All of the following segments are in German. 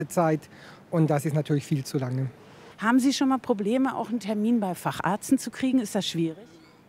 Zeit und das ist natürlich viel zu lange. Haben Sie schon mal Probleme, auch einen Termin bei Facharzten zu kriegen? Ist das schwierig?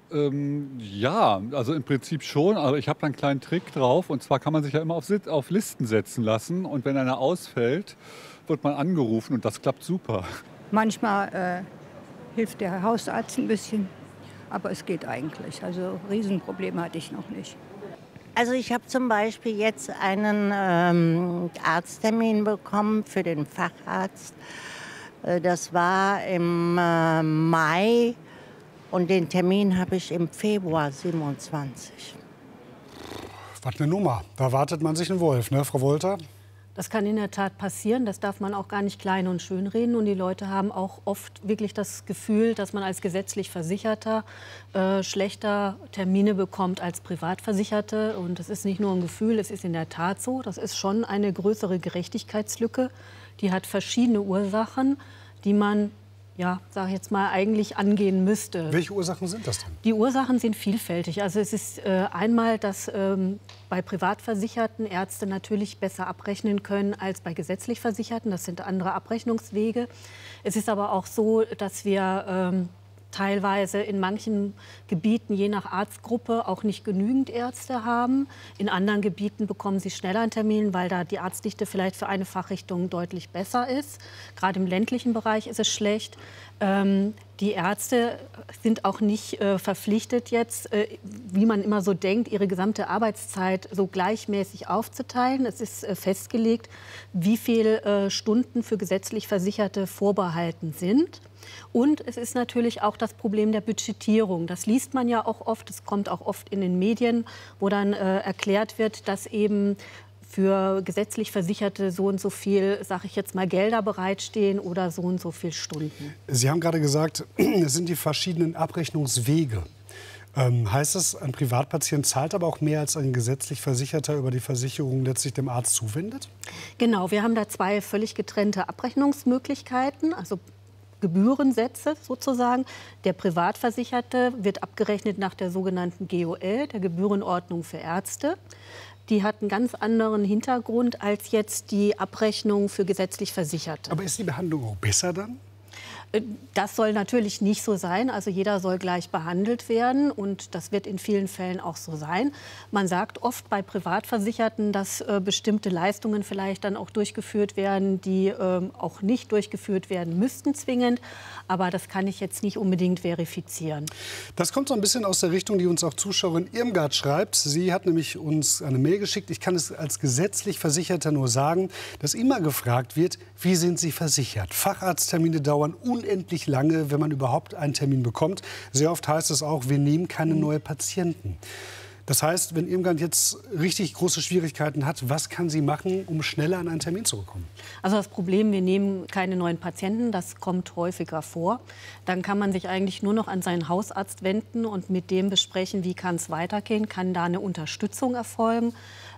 Ja, also im Prinzip schon, aber ich habe da 'n kleinen Trick drauf. Und zwar kann man sich ja immer auf Listen setzen lassen und wenn einer ausfällt, wird man angerufen und das klappt super. Manchmal hilft der Hausarzt ein bisschen, aber es geht eigentlich. Also Riesenprobleme hatte ich noch nicht. Also ich habe zum Beispiel jetzt einen Arzttermin bekommen für den Facharzt. Das war im Mai und den Termin habe ich im Februar 27. Was eine Nummer. Da wartet man sich einen Wolf, ne, Frau Wolter? Das kann in der Tat passieren. Das darf man auch gar nicht klein und schön reden. Und die Leute haben auch oft wirklich das Gefühl, dass man als gesetzlich Versicherter schlechter Termine bekommt als Privatversicherte. Und das ist nicht nur ein Gefühl, es ist in der Tat so. Das ist schon eine größere Gerechtigkeitslücke. Die hat verschiedene Ursachen, die man, ja, sage ich jetzt mal, eigentlich angehen müsste. Welche Ursachen sind das denn? Die Ursachen sind vielfältig. Also es ist einmal, dass bei Privatversicherten Ärzte natürlich besser abrechnen können als bei gesetzlich Versicherten. Das sind andere Abrechnungswege. Es ist aber auch so, dass wir teilweise in manchen Gebieten, je nach Arztgruppe, auch nicht genügend Ärzte haben. In anderen Gebieten bekommen sie schneller einen Termin, weil da die Arztdichte vielleicht für eine Fachrichtung deutlich besser ist. Gerade im ländlichen Bereich ist es schlecht. Die Ärzte sind auch nicht verpflichtet jetzt, wie man immer so denkt, ihre gesamte Arbeitszeit so gleichmäßig aufzuteilen. Es ist festgelegt, wie viele Stunden für gesetzlich Versicherte vorbehalten sind. Und es ist natürlich auch das Problem der Budgetierung. Das liest man ja auch oft, es kommt auch oft in den Medien, wo dann erklärt wird, dass eben für gesetzlich Versicherte so und so viel, sage ich jetzt mal, Gelder bereitstehen oder so und so viel Stunden. Sie haben gerade gesagt, es sind die verschiedenen Abrechnungswege. Heißt das, ein Privatpatient zahlt aber auch mehr als ein gesetzlich Versicherter über die Versicherung letztlich dem Arzt zuwendet? Genau, wir haben da zwei völlig getrennte Abrechnungsmöglichkeiten, also Gebührensätze sozusagen. Der Privatversicherte wird abgerechnet nach der sogenannten GOL, der Gebührenordnung für Ärzte. Die hat einen ganz anderen Hintergrund als jetzt die Abrechnung für gesetzlich Versicherte. Aber ist die Behandlung auch besser dann? Das soll natürlich nicht so sein. Also jeder soll gleich behandelt werden und das wird in vielen Fällen auch so sein. Man sagt oft bei Privatversicherten, dass bestimmte Leistungen vielleicht dann auch durchgeführt werden, die auch nicht durchgeführt werden müssten zwingend. Aber das kann ich jetzt nicht unbedingt verifizieren. Das kommt so ein bisschen aus der Richtung, die uns auch Zuschauerin Irmgard schreibt. Sie hat nämlich uns eine Mail geschickt. Ich kann es als gesetzlich Versicherter nur sagen, dass immer gefragt wird, wie sind Sie versichert? Facharzttermine dauern unendlich lange, wenn man überhaupt einen Termin bekommt. Sehr oft heißt es auch, wir nehmen keine neuen Patienten. Das heißt, wenn Irmgard jetzt richtig große Schwierigkeiten hat, was kann sie machen, um schneller an einen Termin zu bekommen? Also das Problem, wir nehmen keine neuen Patienten, das kommt häufiger vor. Dann kann man sich eigentlich nur noch an seinen Hausarzt wenden und mit dem besprechen, wie kann es weitergehen, kann da eine Unterstützung erfolgen.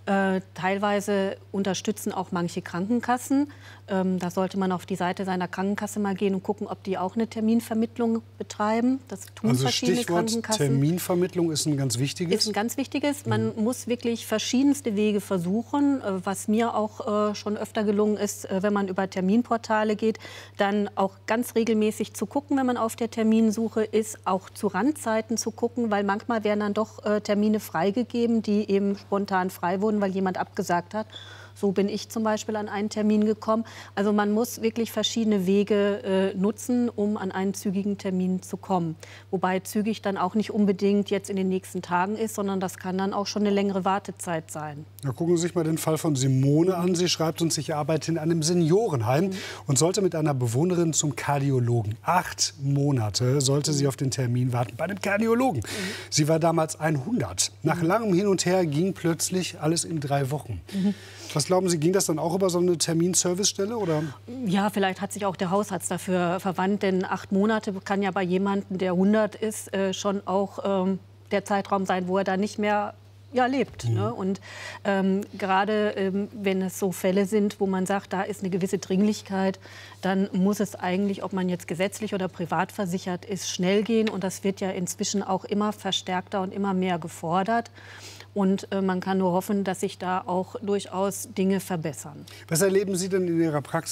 Teilweise unterstützen auch manche Krankenkassen. Da sollte man auf die Seite seiner Krankenkasse mal gehen und gucken, ob die auch eine Terminvermittlung betreiben. Das tun also verschiedene Stichwort Krankenkassen. Terminvermittlung ist ein ganz wichtiges. Ist ein ganz wichtiges. Man muss wirklich verschiedenste Wege versuchen. Was mir auch schon öfter gelungen ist, wenn man über Terminportale geht, dann auch ganz regelmäßig zu gucken, wenn man auf der Terminsuche ist, auch zu Randzeiten zu gucken, weil manchmal werden dann doch Termine freigegeben, die eben spontan frei wurden, weil jemand abgesagt hat. So bin ich zum Beispiel an einen Termin gekommen. Also man muss wirklich verschiedene Wege nutzen, um an einen zügigen Termin zu kommen. Wobei zügig dann auch nicht unbedingt jetzt in den nächsten Tagen ist, sondern das kann dann auch schon eine längere Wartezeit sein. Ja, gucken Sie sich mal den Fall von Simone an. Sie schreibt uns, ich arbeite in einem Seniorenheim und sollte mit einer Bewohnerin zum Kardiologen. 8 Monate sollte sie auf den Termin warten bei einem Kardiologen. Sie war damals 100. Nach langem Hin und Her ging plötzlich alles in 3 Wochen. Was glauben Sie, ging das dann auch über so eine Terminservicestelle? Oder? Ja, vielleicht hat sich auch der Hausarzt dafür verwandt, denn 8 Monate kann ja bei jemandem, der 100 ist, schon auch der Zeitraum sein, wo er da nicht mehr lebt. Ne? Und gerade wenn es so Fälle sind, wo man sagt, da ist eine gewisse Dringlichkeit, dann muss es eigentlich, ob man jetzt gesetzlich oder privat versichert ist, schnell gehen. Und das wird ja inzwischen auch immer verstärkter und immer mehr gefordert. Und man kann nur hoffen, dass sich da auch durchaus Dinge verbessern. Was erleben Sie denn in Ihrer Praxis?